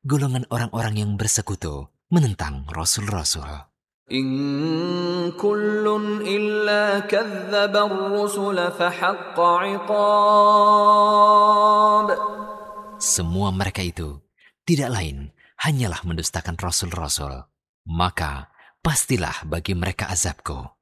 golongan orang-orang yang bersekutu menentang Rasul-Rasul. إن كل إلا كذب الرسل فحق عقاب. Semua mereka itu tidak lain hanyalah mendustakan Rasul-Rasul. Maka pastilah bagi mereka azabku.